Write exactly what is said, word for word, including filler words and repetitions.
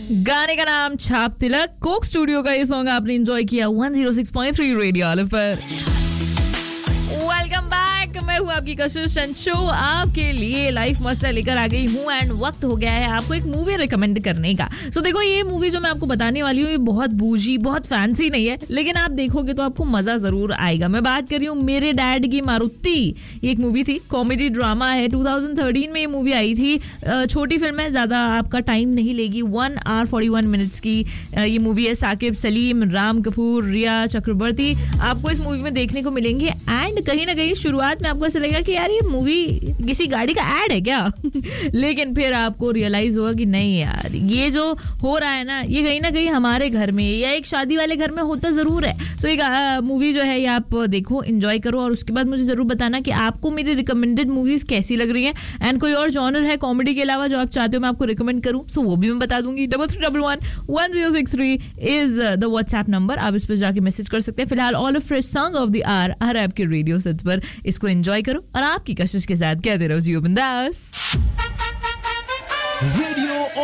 गाने का नाम छाप तिलक, कोक स्टूडियो का ये सॉन्ग आपने एंजॉय किया एक सौ छह पॉइंट तीन रेडियो आले पर। वेलकम बैक, मैं हूँ आपकी कशिश एंड शो आपके लिए लाइफ मस्त लेकर आ गई हूँ एंड वक्त हो गया है आपको एक मूवी रिकमेंड करने का। सो so, देखो ये मूवी जो मैं आपको बताने वाली हूँ ये बहुत बूझी, बहुत फैंसी नहीं है, लेकिन आप देखोगे तो आपको मजा जरूर आएगा। मैं बात कर रही हूँ मेरे डैड की मारुति। ये एक मूवी थी, कॉमेडी ड्रामा है, दो हज़ार तेरह में ये मूवी आई थी। छोटी फिल्म है, ज्यादा आपका टाइम नहीं लेगी, one hour forty one minutes की ये मूवी है। साकिब सलीम, राम कपूर, रिया चक्रवर्ती आपको इस मूवी में देखने को मिलेंगे। एंड कहीं ना कहीं शुरुआत में आपको ऐसा लगेगा कि यार ये मूवी किसी गाड़ी का ऐड है क्या लेकिन फिर आपको रियलाइज होगा कि नहीं यार, ये जो हो रहा है ना ये कहीं ना कहीं हमारे घर में या एक शादी वाले घर में होता जरूर है। सो एक मूवी जो है ये आप देखो, एंजॉय करो और उसके बाद मुझे जरूर बताना कि आपको मेरी रिकमेंडेड मूवीज कैसी लग रही हैं। एंड कोई और जॉनर है कॉमेडी के अलावा जो आप चाहते हो मैं आपको रिकमेंड करूं, सो वो भी मैं बता दूंगी। Double three double one one zero six three is the WhatsApp number, आप इस पर जाके मैसेज कर सकते हैं। फिलहाल all of fresh song of the our हर आपके रेडियो सेट्स पर, इसको एंजॉय करो और आपकी कशिश के साथ कहते रहो जियो बिंदास। रेडियो